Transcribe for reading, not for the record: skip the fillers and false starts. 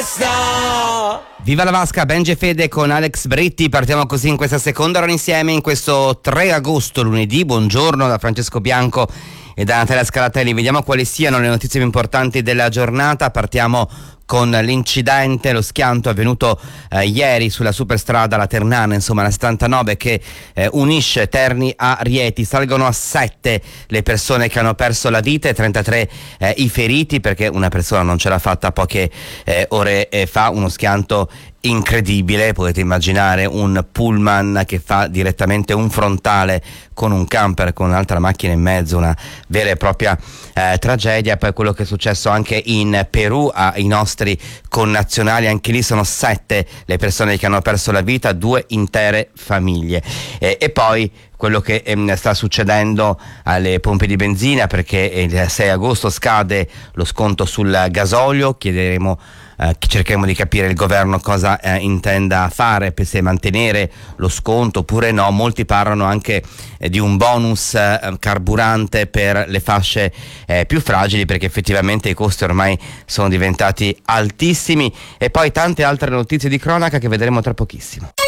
Viva la Vasca, Benji e Fede con Alex Britti. Partiamo così in questa seconda ora insieme, in questo 3 agosto, lunedì. Buongiorno da Francesco Bianco e da Natalia Scalatelli. Vediamo quali siano le notizie più importanti della giornata. Partiamo con l'incidente, lo schianto avvenuto ieri sulla superstrada La Ternana, insomma la 79, che unisce Terni a Rieti. Salgono a 7 le persone che hanno perso la vita e 33 i feriti, perché una persona non ce l'ha fatta poche ore fa. Uno schianto incredibile, potete immaginare un pullman che fa direttamente un frontale con un camper, con un'altra macchina in mezzo, una vera e propria tragedia. Poi quello che è successo anche in Perù ai nostri connazionali, anche lì sono 7 le persone che hanno perso la vita, 2 intere famiglie. E poi quello che sta succedendo alle pompe di benzina, perché il 6 agosto scade lo sconto sul gasolio. Cercheremo di capire il governo cosa intenda fare, se mantenere lo sconto oppure no. Molti parlano anche di un bonus carburante per le fasce più fragili, perché effettivamente i costi ormai sono diventati altissimi. E poi tante altre notizie di cronaca che vedremo tra pochissimo.